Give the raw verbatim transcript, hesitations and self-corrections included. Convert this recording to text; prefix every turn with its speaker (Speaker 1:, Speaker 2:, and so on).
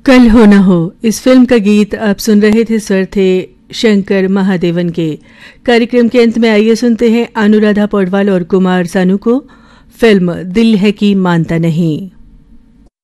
Speaker 1: कल हो ना हो इस फिल्म का गीत आप सुन रहे थे। स्वर थे शंकर महादेवन के। कार्यक्रम के अंत में आइए सुनते हैं अनुराधा पौडवाल और कुमार सानू को फिल्म दिल है कि मानता नहीं।